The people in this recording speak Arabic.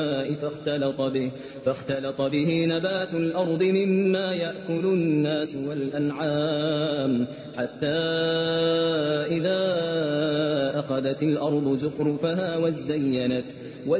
فاختلط به نبات الأرض مما يأكل الناس والأنعام حتى إذا أخذت الأرض زخرفها وزينت